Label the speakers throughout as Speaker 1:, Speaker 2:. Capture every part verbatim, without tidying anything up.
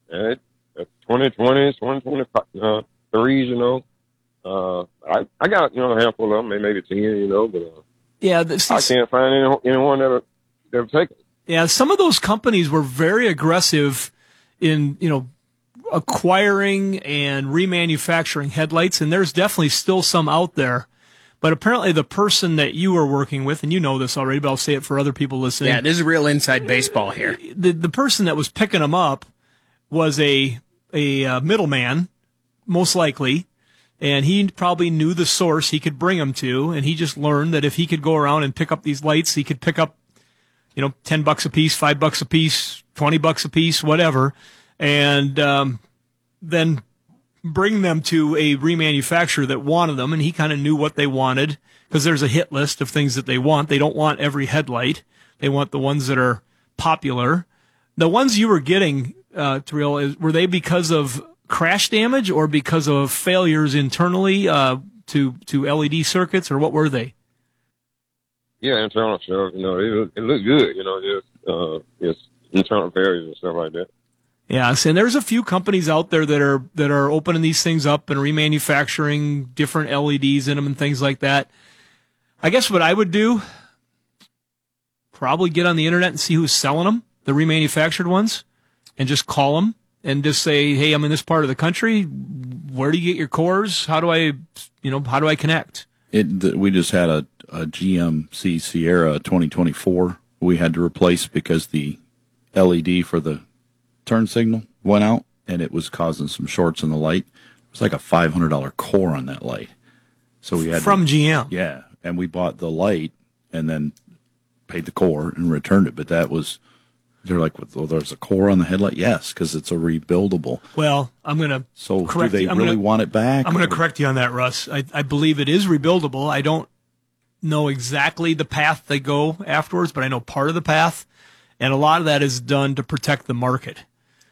Speaker 1: And it, it's twenty twenties, twenty twenty-threes, you know. Uh, I, I got, you know, a handful of them, maybe ten, you know, but uh,
Speaker 2: yeah, this,
Speaker 1: I can't find any, anyone that that have taken it.
Speaker 2: Yeah, some of those companies were very aggressive in, you know, acquiring and remanufacturing headlights, and there's definitely still some out there. But apparently the person that you were working with, and you know this already, but I'll say it for other people listening.
Speaker 3: Yeah, this is real inside baseball here.
Speaker 2: The the person that was picking them up was a a uh, middleman, most likely, and he probably knew the source he could bring them to, and he just learned that if he could go around and pick up these lights, he could pick up, you know, ten bucks a piece, five bucks a piece, twenty bucks a piece, whatever, and um, then bring them to a remanufacturer that wanted them, and he kind of knew what they wanted, because there's a hit list of things that they want. They don't want every headlight. They want the ones that are popular. The ones you were getting, uh, Terrell, were they because of crash damage or because of failures internally uh, to to L E D circuits, or what were they?
Speaker 1: Yeah, internal stuff. You know, it, it looked good. You know, just uh, just internal failures and stuff like that.
Speaker 2: Yeah, and there's a few companies out there that are that are opening these things up and remanufacturing different L E Ds in them and things like that. I guess what I would do, probably get on the internet and see who's selling them, the remanufactured ones, and just call them and just say, "Hey, I'm in this part of the country. Where do you get your cores? How do I, you know, how do I connect?"
Speaker 4: It we just had a, a G M C Sierra twenty twenty-four we had to replace because the L E D for the turn signal went out, and it was causing some shorts in the light. It was like a five hundred dollars core on that light. So we had
Speaker 2: From
Speaker 4: to,
Speaker 2: G M.
Speaker 4: Yeah, and we bought the light and then paid the core and returned it. But that was, they're like, well, there's a core on the headlight? Yes, because it's a rebuildable.
Speaker 2: Well, I'm going to
Speaker 4: So
Speaker 2: correct
Speaker 4: do they
Speaker 2: you. I'm
Speaker 4: really
Speaker 2: gonna,
Speaker 4: want it back?
Speaker 2: I'm going to correct you on that, Russ. I, I believe it is rebuildable. I don't know exactly the path they go afterwards, but I know part of the path, and a lot of that is done to protect the market.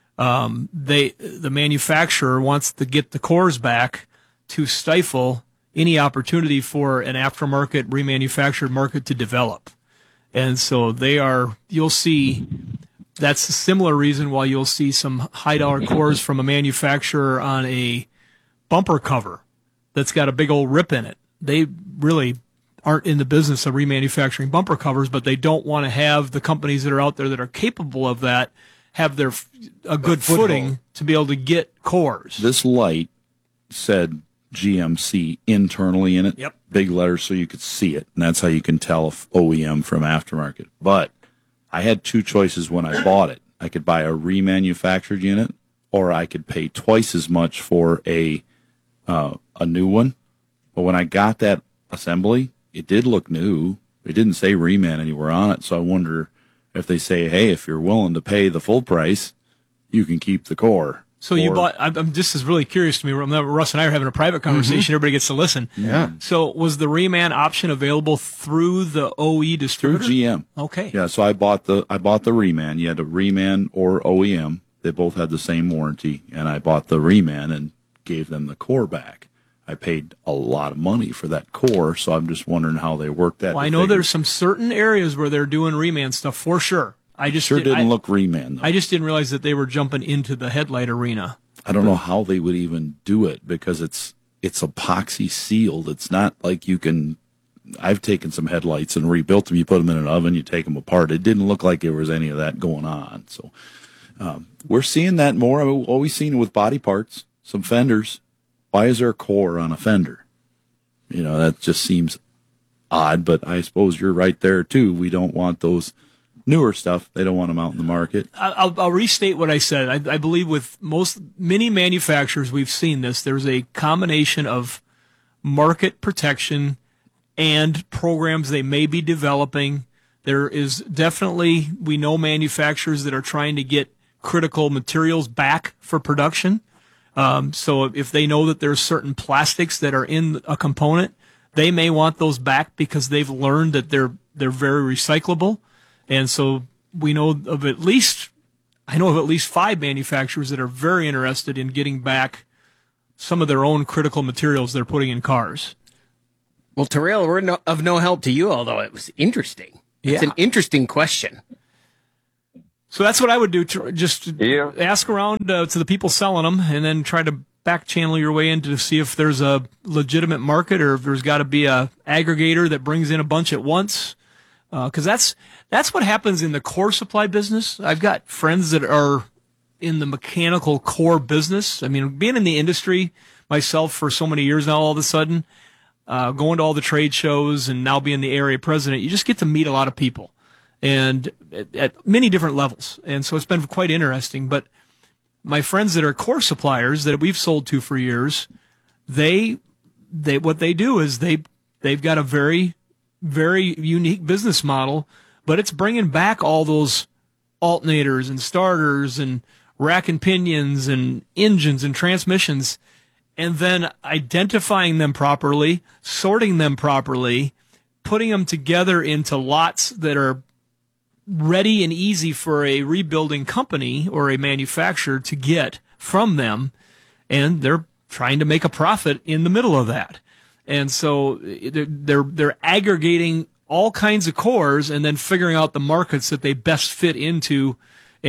Speaker 2: Um, they, the manufacturer wants to get the cores back to stifle any opportunity for an aftermarket, remanufactured market to develop. And so they are, you'll see, that's a similar reason why you'll see some high dollar cores from a manufacturer on a bumper cover that's got a big old rip in it. They really aren't in the business of remanufacturing bumper covers, but they don't want to have the companies that are out there that are capable of that have their a good footing to be able to get cores.
Speaker 4: This light said G M C internally in it.
Speaker 2: Yep.
Speaker 4: Big letters so you could see it, and that's how you can tell if O E M from aftermarket. But I had two choices when I bought it. I could buy a remanufactured unit, or I could pay twice as much for a uh, a new one. But when I got that assembly, it did look new. It didn't say reman anywhere on it, so I wonder if they say, hey, if you're willing to pay the full price, you can keep the core.
Speaker 2: So you bought, I'm, I'm just as really curious to me. Russ and I are having a private conversation. Mm-hmm. Everybody gets to listen.
Speaker 4: Yeah.
Speaker 2: So was the reman option available through the O E distributor?
Speaker 4: Through G M.
Speaker 2: Okay.
Speaker 4: Yeah, so I bought the I bought the reman. You had a reman or O E M. They both had the same warranty, and I bought the reman and gave them the core back. I paid a lot of money for that core, so I'm just wondering how they work that.
Speaker 2: Well, I know there's some certain areas where they're doing reman stuff for sure. I just
Speaker 4: sure
Speaker 2: did,
Speaker 4: didn't
Speaker 2: I,
Speaker 4: look reman, though.
Speaker 2: I just didn't realize that they were jumping into the headlight arena.
Speaker 4: I don't know how they would even do it because it's it's epoxy sealed. It's not like you can. I've taken some headlights and rebuilt them. You put them in an oven, you take them apart. It didn't look like there was any of that going on. So um, we're seeing that more. I've always seen it with body parts, some fenders. Why is there a core on a fender? You know, that just seems odd, but I suppose you're right there, too. We don't want those newer stuff. They don't want them out in the market.
Speaker 2: I'll, I'll restate what I said. I, I believe with most, many manufacturers, we've seen this. There's a combination of market protection and programs they may be developing. There is definitely, we know manufacturers that are trying to get critical materials back for production. Um, so if they know that there's certain plastics that are in a component, they may want those back because they've learned that they're they're very recyclable. And so we know of at least, I know of at least five manufacturers that are very interested in getting back some of their own critical materials they're putting in cars.
Speaker 3: Well, Terrell, we're no, of no help to you, although it was interesting. It's
Speaker 2: Yeah.
Speaker 3: an interesting question.
Speaker 2: So that's what I would do. To just
Speaker 1: Yeah.
Speaker 2: ask around uh, to the people selling them, and then try to back channel your way in to see if there's a legitimate market or if there's got to be a aggregator that brings in a bunch at once. Because uh, that's that's what happens in the core supply business. I've got friends that are in the mechanical core business. I mean, being in the industry myself for so many years now, all of a sudden, uh, going to all the trade shows and now being the area president, you just get to meet a lot of people, and at, at many different levels. And so it's been quite interesting. But my friends that are core suppliers that we've sold to for years, they they what they do is they they've got a very very unique business model, but it's bringing back all those alternators and starters and rack and pinions and engines and transmissions, and then identifying them properly, sorting them properly, putting them together into lots that are ready and easy for a rebuilding company or a manufacturer to get from them, and they're trying to make a profit in the middle of that. And so they're, they're they're aggregating all kinds of cores and then figuring out the markets that they best fit into.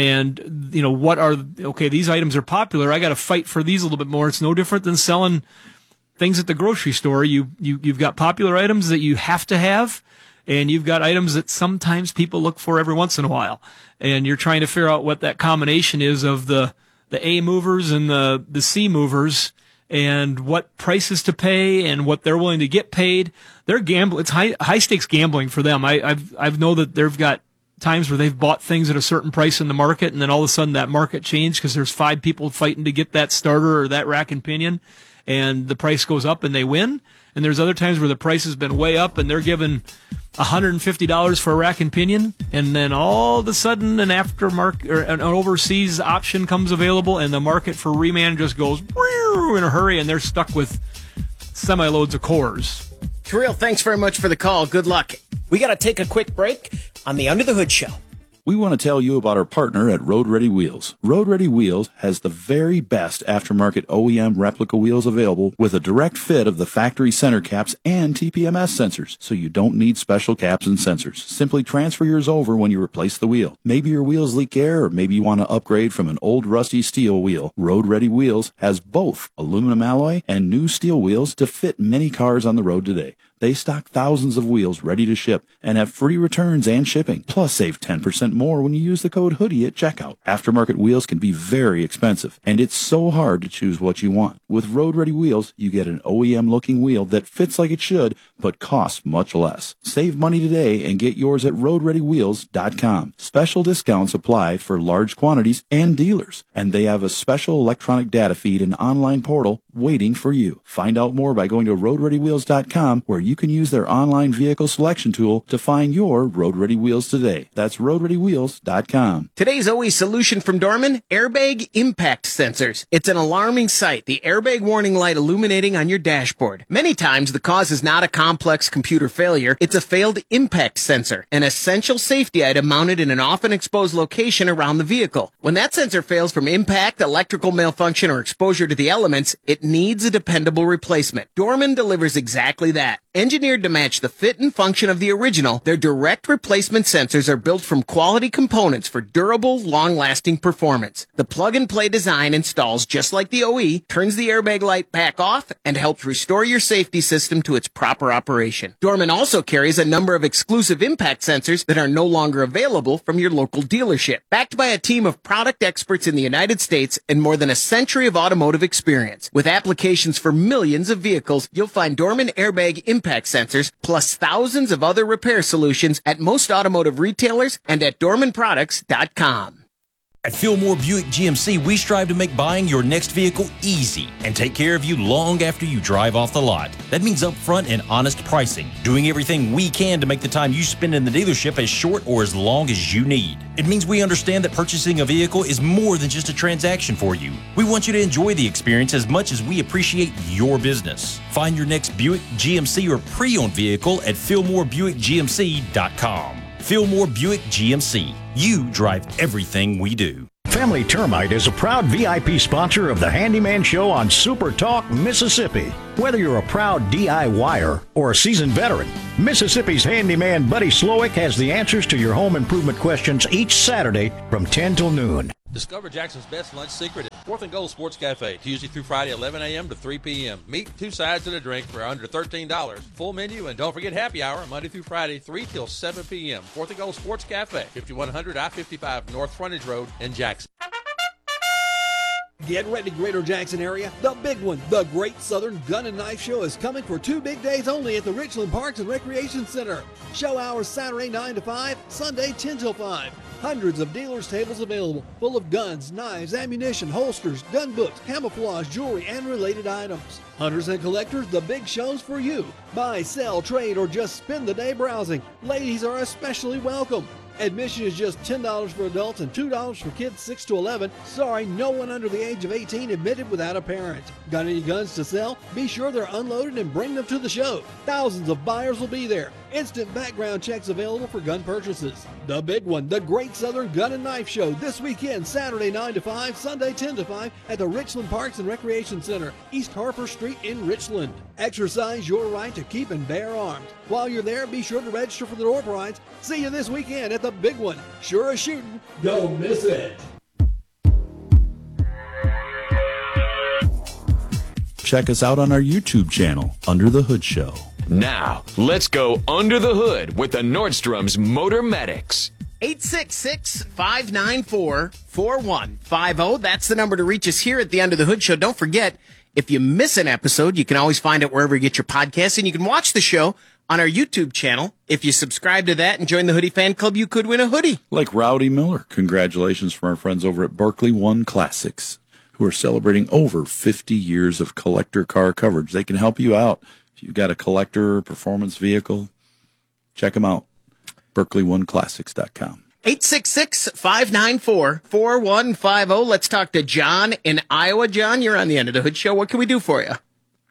Speaker 2: And, you know, what are, okay, these items are popular. I got to fight for these a little bit more. It's no different than selling things at the grocery store. You, you, you've got popular items that you have to have, and you've got items that sometimes people look for every once in a while. And you're trying to figure out what that combination is of the, the A movers and the, the C movers, and what prices to pay and what they're willing to get paid. They're gambling. It's high, high stakes gambling for them. I, I've, I've know that they've got times where they've bought things at a certain price in the market, and then all of a sudden that market changed because there's five people fighting to get that starter or that rack and pinion, and the price goes up and they win. And there's other times where the price has been way up and they're giving one hundred fifty dollars for a rack and pinion, and then all of a sudden an aftermarket or an overseas option comes available, and the market for reman just goes in a hurry, and they're stuck with semi-loads of cores.
Speaker 3: Terrell, thanks very much for the call. Good luck. We got to take a quick break on the Under the Hood Show.
Speaker 4: We want to tell you about our partner at Road Ready Wheels. Road Ready Wheels has the very best aftermarket O E M replica wheels available with a direct fit of the factory center caps and T P M S sensors, so you don't need special caps and sensors. Simply transfer yours over when you replace the wheel. Maybe your wheels leak air, or maybe you want to upgrade from an old rusty steel wheel. Road Ready Wheels has both aluminum alloy and new steel wheels to fit many cars on the road today. They stock thousands of wheels ready to ship and have free returns and shipping. Plus, save ten percent more when you use the code HOODIE at checkout. Aftermarket wheels can be very expensive, and it's so hard to choose what you want. With Road Ready Wheels, you get an O E M-looking wheel that fits like it should, but costs much less. Save money today and get yours at road ready wheels dot com. Special discounts apply for large quantities and dealers, and they have a special electronic data feed and online portal waiting for you. Find out more by going to road ready wheels dot com, where you can use their online vehicle selection tool to find your Road Ready wheels today. That's road ready wheels dot com.
Speaker 3: Today's O E solution from Dorman, airbag impact sensors. It's an alarming sight, the airbag warning light illuminating on your dashboard. Many times the cause is not a complex computer failure, it's a failed impact sensor, an essential safety item mounted in an often exposed location around the vehicle. When that sensor fails from impact, electrical malfunction, or exposure to the elements, it needs a dependable replacement. Dorman delivers exactly that. Engineered to match the fit and function of the original, their direct replacement sensors are built from quality components for durable, long-lasting performance. The plug-and-play design installs just like the O E, turns the airbag light back off, and helps restore your safety system to its proper operation. Dorman also carries a number of exclusive impact sensors that are no longer available from your local dealership. Backed by a team of product experts in the United States and more than a century of automotive experience. With applications for millions of vehicles, you'll find Dorman airbag impact sensors plus thousands of other repair solutions at most automotive retailers and at dorman products dot com.
Speaker 5: At Fillmore Buick G M C, we strive to make buying your next vehicle easy and take care of you long after you drive off the lot. That means upfront and honest pricing, doing everything we can to make the time you spend in the dealership as short or as long as you need. It means we understand that purchasing a vehicle is more than just a transaction for you. We want you to enjoy the experience as much as we appreciate your business. Find your next Buick, G M C, or pre-owned vehicle at fillmore buick g m c dot com. Fillmore Buick G M C. You drive everything we do.
Speaker 6: Family Termite is a proud V I P sponsor of the Handyman Show on Super Talk, Mississippi. Whether you're a proud D I Y er or a seasoned veteran, Mississippi's handyman Buddy Slowick has the answers to your home improvement questions each Saturday from ten till noon.
Speaker 7: Discover Jackson's best lunch secret at Fourth and Gold Sports Cafe, Tuesday through Friday, eleven a.m. to three p.m. Meat, two sides, and a drink for under thirteen dollars. Full menu, and don't forget happy hour, Monday through Friday, three till seven p.m. Fourth and Gold Sports Cafe, fifty-one hundred I fifty-five North Frontage Road in Jackson.
Speaker 8: Get ready, Greater Jackson area. The big one, the Great Southern Gun and Knife Show, is coming for two big days only at the Richland Parks and Recreation Center. Show hours Saturday nine to five, Sunday ten till five. Hundreds of dealers' tables available, full of guns, knives, ammunition, holsters, gun books, camouflage, jewelry, and related items. Hunters and collectors, the big show's for you. Buy, sell, trade, or just spend the day browsing. Ladies are especially welcome. Admission is just ten dollars for adults and two dollars for kids six to eleven. Sorry, no one under the age of eighteen admitted without a parent. Got any guns to sell? Be sure they're unloaded and bring them to the show. Thousands of buyers will be there. Instant background checks available for gun purchases. The big one, the Great Southern Gun and Knife Show, this weekend, Saturday nine to five, Sunday ten to five at the Richland Parks and Recreation Center, East Harper Street in Richland. Exercise your right to keep and bear arms. While you're there, be sure to register for the door prize. See you this weekend at the big one. Sure as shooting. Don't miss it.
Speaker 4: Check us out on our YouTube channel, Under the Hood Show.
Speaker 9: Now, let's go under the hood with the Nordstrom's Motor Medics.
Speaker 3: eight six six, five nine four, four one five zero. That's the number to reach us here at the Under the Hood Show. Don't forget, if you miss an episode, you can always find it wherever you get your podcasts, and you can watch the show on our YouTube channel. If you subscribe to that and join the Hoodie Fan Club, you could win a hoodie.
Speaker 4: Like Rowdy Miller. Congratulations from our friends over at Berkeley One Classics, who are celebrating over fifty years of collector car coverage. They can help you out. If you've got a collector performance vehicle, check them out. Berkeley One Classics dot com.
Speaker 3: eight six six, five nine four, four one five zero. Let's talk to John in Iowa. John, you're on the Under the Hood Show. What can we do for you?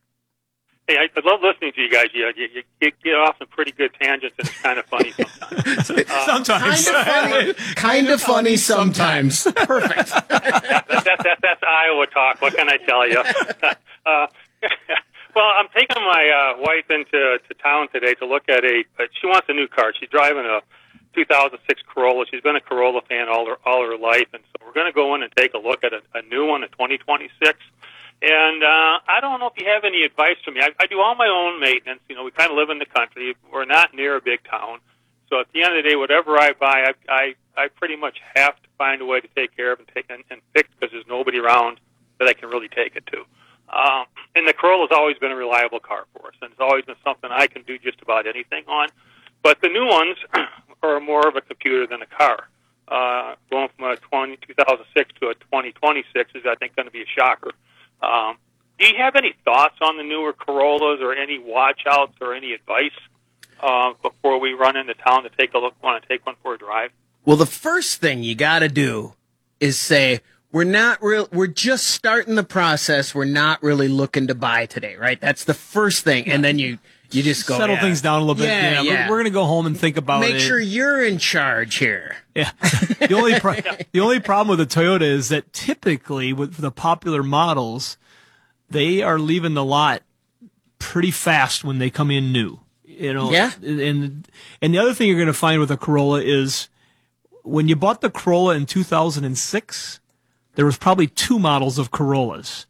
Speaker 10: Hey, I, I love listening to you guys. You, you, you get, get off some pretty good tangents, and it's kind of funny sometimes. Uh,
Speaker 2: sometimes.
Speaker 3: Kind of funny, kind of funny sometimes. Perfect.
Speaker 10: that, that, that, that's Iowa talk. What can I tell you? uh, well, I'm taking my uh, wife into to town today to look at a. Uh, she wants a new car. She's driving a two thousand six Corolla. She's been a Corolla fan all her all her life, and so we're going to go in and take a look at a, a new one, a twenty twenty-six. And uh, I don't know if you have any advice for me. I, I do all my own maintenance. You know, we kind of live in the country. We're not near a big town. So at the end of the day, whatever I buy, I I, I pretty much have to find a way to take care of and take and, and fix because there's nobody around that I can really take it to. Um, and the Corolla's always been a reliable car for us, and it's always been something I can do just about anything on. But the new ones are more of a computer than a car. Uh, going from a twenty, two thousand six to a twenty twenty-six is, I think, going to be a shocker. Um, do you have any thoughts on the newer Corollas or any watch-outs or any advice uh, before we run into town to take a look, want to take one for a drive?
Speaker 3: Well, the first thing you got to do is say, we're not real, we're just starting the process. We're not really looking to buy today, right? That's the first thing. And then you, you just go
Speaker 2: settle
Speaker 3: yeah.
Speaker 2: things down a little bit.
Speaker 3: Yeah,
Speaker 2: Yeah,
Speaker 3: yeah.
Speaker 2: We're, we're going to go home and think about
Speaker 3: Make
Speaker 2: it.
Speaker 3: Make sure you're in charge here.
Speaker 2: Yeah. The only pro- the only problem with the Toyota is that typically with the popular models, they are leaving the lot pretty fast when they come in new. You know.
Speaker 3: Yeah.
Speaker 2: And and the other thing you're going to find with a Corolla is when you bought the Corolla in two thousand six, there was probably two models of Corollas.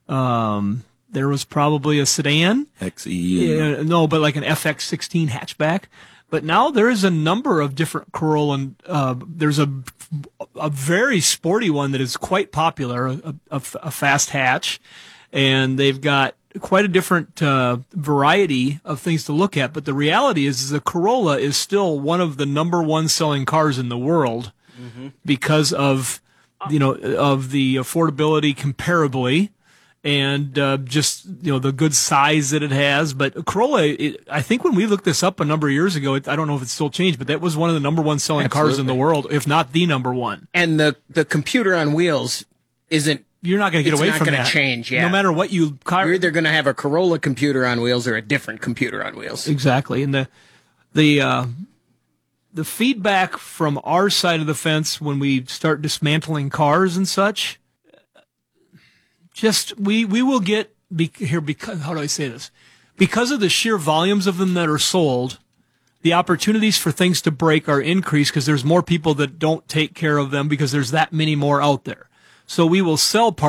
Speaker 2: Um, there was probably a sedan.
Speaker 4: X E.
Speaker 2: Yeah, no, but like an F X sixteen hatchback. But now there is a number of different Corolla. Uh, there's a a very sporty one that is quite popular, a, a, a fast hatch, and they've got quite a different uh, variety of things to look at. But the reality is, is the Corolla is still one of the number one selling cars in the world mm-hmm. because of you know of the affordability comparably. And uh, just you know the good size that it has, but Corolla. It, I think when we looked this up a number of years ago, it, I don't know if it's still changed, but that was one of the number one selling
Speaker 3: Absolutely.
Speaker 2: cars in the world, if not the number one.
Speaker 3: And the the computer on wheels isn't.
Speaker 2: You're not going to get away from that.
Speaker 3: It's not going to change. Yeah.
Speaker 2: No matter what you. Car-
Speaker 3: You're either going to have a Corolla computer on wheels or a different computer on wheels.
Speaker 2: Exactly, and the the uh, the feedback from our side of the fence when we start dismantling cars and such, just we we will get be, here because how do I say this? Because of the sheer volumes of them that are sold, the opportunities for things to break are increased because there's more people that don't take care of them because there's that many more out there. So we will sell parts